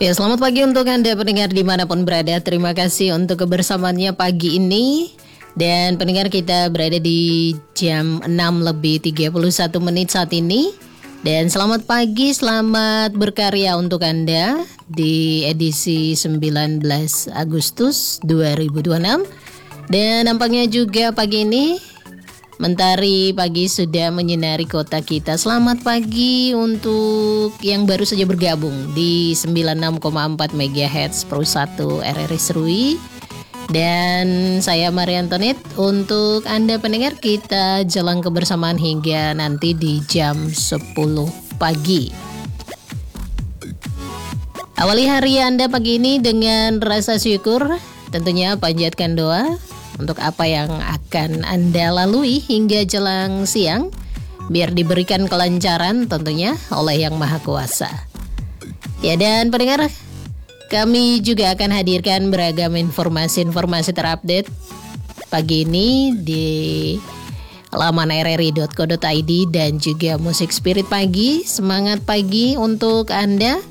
Ya, selamat pagi untuk Anda pendengar dimanapun berada. Terima kasih untuk kebersamaannya pagi ini. Dan pendengar, kita berada di jam 6 lebih 31 menit saat ini. Dan selamat pagi, selamat berkarya untuk Anda di edisi 19 Agustus 2026. Dan nampaknya juga pagi ini mentari pagi sudah menyinari kota kita. Selamat pagi untuk yang baru saja bergabung di 96,4 MHz Pro 1 RRI Serui. Dan saya Maria Antoinette. Untuk Anda pendengar, kita jalan kebersamaan hingga nanti di jam 10 pagi. Awali hari Anda pagi ini dengan rasa syukur. Tentunya panjatkan doa untuk apa yang akan Anda lalui hingga jelang siang, biar diberikan kelancaran tentunya oleh Yang Maha Kuasa. Ya, dan pendengar, kami juga akan hadirkan beragam informasi terupdate pagi ini di laman rri.co.id dan juga Musik Spirit Pagi. Semangat pagi untuk Anda.